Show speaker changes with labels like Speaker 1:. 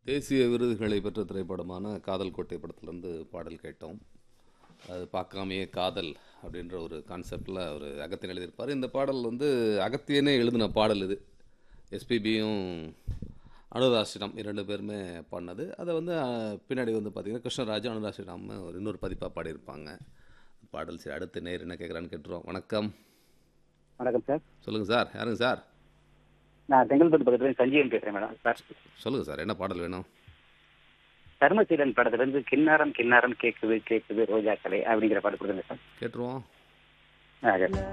Speaker 1: தேசிய விருதுகளை பெற்ற திரைப்படமான காதல் கோட்டை படத்துலேருந்து பாடல் கேட்டோம். அது பார்க்காமையே காதல் அப்படின்ற ஒரு கான்செப்டில் அவர் அகத்தியன் எழுதியிருப்பார். இந்த பாடல் வந்து அகத்தியனே எழுதின பாடல் இது. எஸ்பிபியும் அனுராசிடம் 2 பேருமே பாடினது. அதை வந்து பின்னாடி வந்து பார்த்திங்கன்னா கிருஷ்ணராஜ் அனுராசிடம் ஒரு இன்னொரு பதிப்பாக பாடியிருப்பாங்க. பாடல் சரி, அடுத்த நேர் என்ன கேட்குறான்னு கேட்டுருவோம். வணக்கம்.
Speaker 2: வணக்கம் சார்.
Speaker 1: சொல்லுங்கள் சார். யாருங்க சார்?
Speaker 2: நான் செங்கல்பட்டு பக்கத்துல சஞ்சீவன் பேசுறேன் மேடம். சார்
Speaker 1: சொல்லுங்கள் சார், என்ன பாடல் வேணும்?
Speaker 2: தர்மசீலன் படத்துல இருந்து கிண்ணாரம் கிண்ணாரம் கேக்குது கேக்குது ரோஜா கலை அப்படிங்கிற பாட்டு கொடுங்க சார்.
Speaker 1: கேட்டுருவோம்.